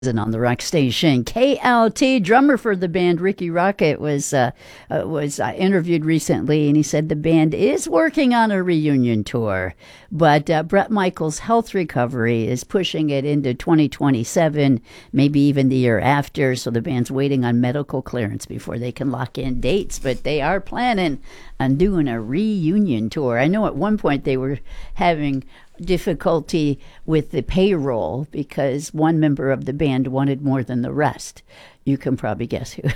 And on the rock station KLT, drummer for the band Ricky Rocket was interviewed recently, and he said the band is working on a reunion tour, but Bret Michaels' health recovery is pushing it into 2027, maybe even the year after. So the band's waiting on medical clearance before they can lock in dates, but they are planning on doing a reunion tour. I know at one point they were having difficulty with the payroll because one member of the band wanted more than the rest. You can probably guess who.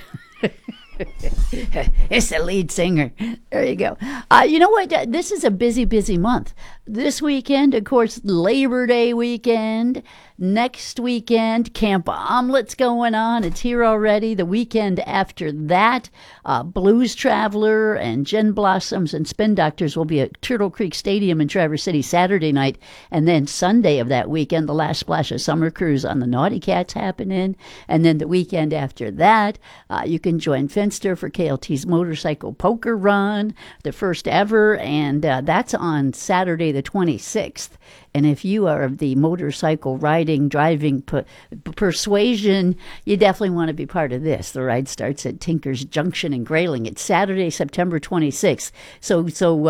It's the lead singer. There you go. You know what? This is a busy month. This weekend, of course, Labor Day weekend. Next weekend, Camp Omelet's going on. It's here already. The weekend after that, Blues Traveler and Gin Blossoms and Spin Doctors will be at Turtle Creek Stadium in Traverse City Saturday night. And then Sunday of that weekend, the Last Splash of Summer Cruise on the Naughty Cats happening. And then the weekend after that, you can join Finster for KLT's Motorcycle Poker Run, the first ever. And that's on Saturday the 26th. And if you are of the motorcycle riding, driving persuasion, you definitely want to be part of this. The ride starts at Tinker's Junction in Grayling. It's Saturday, September 26th. So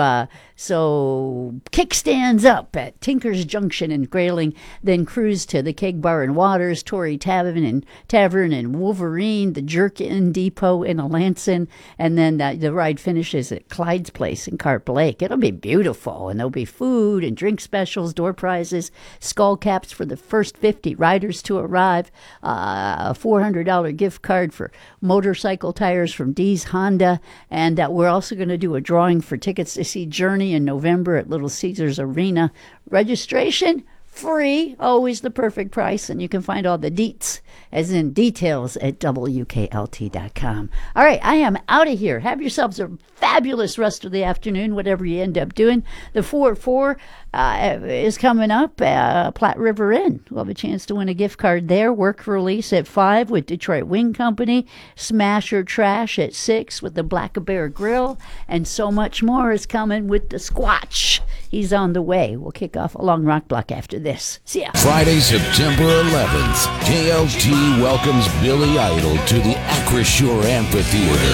kickstands up at Tinker's Junction in Grayling, then cruise to the Keg Bar and Waters, Torrey Tavern and Wolverine, the Jerk-In Depot in Alanson, and then the ride finishes at Clyde's Place in Carp Lake. It'll be beautiful, and there'll be food and drink specials, door prizes, skull caps for the first 50 riders to arrive, a $400 gift card for motorcycle tires from Dee's Honda, and we're also going to do a drawing for tickets to see Journey in November at Little Caesars Arena. Registration free, always the perfect price, and you can find all the deets, as in details, at WKLT.com. All right, I am out of here. Have yourselves a fabulous rest of the afternoon, whatever you end up doing. The 4-4 is coming up. Platte River Inn. We'll have a chance to win a gift card there. Work release at 5 with Detroit Wing Company. Smash or Trash at 6 with the Black Bear Grill. And so much more is coming with the Squatch. He's on the way. We'll kick off along Rock Block after this. See ya. Friday, September 11th, KLT welcomes Billy Idol to the Acrisure Amphitheater.